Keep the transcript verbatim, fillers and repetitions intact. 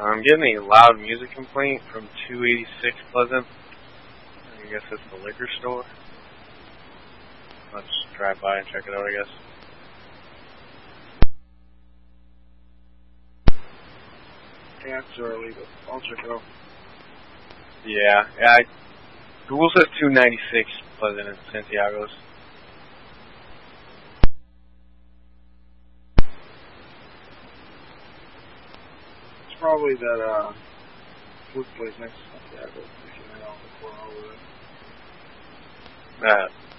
I'm getting a loud music complaint from two eighty-six Pleasant. I guess it's the liquor store. Let's drive by and check it out, I guess. Yeah, it's early, but I'll check it out. Yeah, yeah. I, Google says two ninety-six Pleasant in Santiago's. It's probably that uh, food place next to Santiago. If you know the corner over there. Uh,